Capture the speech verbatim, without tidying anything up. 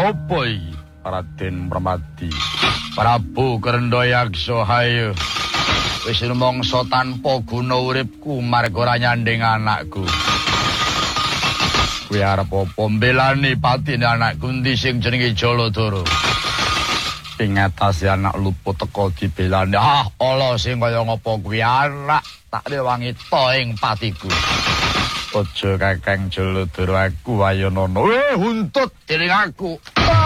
Apa iki? Raden Permati. Prabu Kerendayaksa hayo. Wis rumangsa tanpa guna uripku marga ora nyanding anakku. Kuwi arep apa mbelani patine anakku ndi sing jenenge Jaladara. Ing ngatasi anak luput teko dibelani. Ah, ala sing kaya ngapa kuwi anak tak rewangi to ing patiku. Aja Kakang Jaladara aku Wayanana. Eh, huntut dening aku. Ah!